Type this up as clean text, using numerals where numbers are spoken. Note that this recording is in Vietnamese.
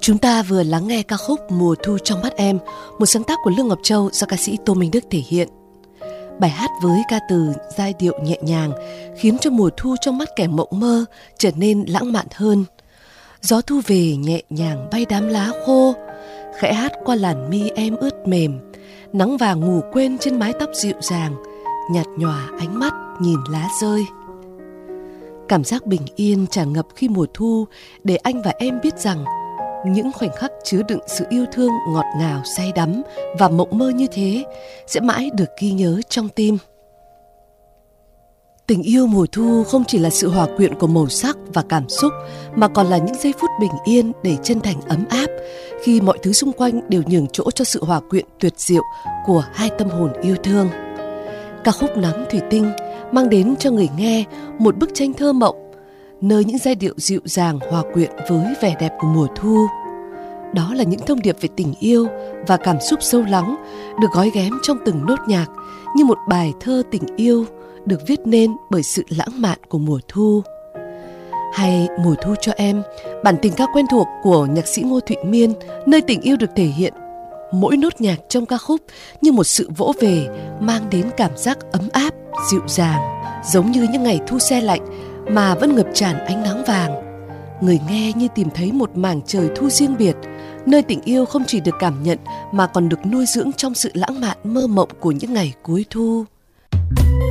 Chúng ta vừa lắng nghe ca khúc Mùa thu trong mắt em, một sáng tác của Lương Ngọc Châu do ca sĩ Tô Minh Đức thể hiện. Bài hát với ca từ giai điệu nhẹ nhàng khiến cho mùa thu trong mắt kẻ mộng mơ trở nên lãng mạn hơn. Gió thu về nhẹ nhàng bay đám lá khô, khẽ hát qua làn mi em ướt mềm. Nắng vàng ngủ quên trên mái tóc dịu dàng, nhạt nhòa ánh mắt nhìn lá rơi. Cảm giác bình yên tràn ngập khi mùa thu để anh và em biết rằng những khoảnh khắc chứa đựng sự yêu thương ngọt ngào, say đắm và mộng mơ như thế sẽ mãi được ghi nhớ trong tim. Tình yêu mùa thu không chỉ là sự hòa quyện của màu sắc và cảm xúc, mà còn là những giây phút bình yên đầy chân thành ấm áp, khi mọi thứ xung quanh đều nhường chỗ cho sự hòa quyện tuyệt diệu của hai tâm hồn yêu thương. Ca khúc Nắng Thủy Tinh mang đến cho người nghe một bức tranh thơ mộng, nơi những giai điệu dịu dàng hòa quyện với vẻ đẹp của mùa thu. Đó là những thông điệp về tình yêu và cảm xúc sâu lắng được gói ghém trong từng nốt nhạc, như một bài thơ tình yêu được viết nên bởi sự lãng mạn của mùa thu. Hay Mùa thu cho em, bản tình ca quen thuộc của nhạc sĩ Ngô Thụy Miên, nơi tình yêu được thể hiện mỗi nốt nhạc trong ca khúc như một sự vỗ về mang đến cảm giác ấm áp, dịu dàng, giống như những ngày thu se lạnh mà vẫn ngập tràn ánh nắng vàng. Người nghe như tìm thấy một mảng trời thu riêng biệt, nơi tình yêu không chỉ được cảm nhận mà còn được nuôi dưỡng trong sự lãng mạn mơ mộng của những ngày cuối thu.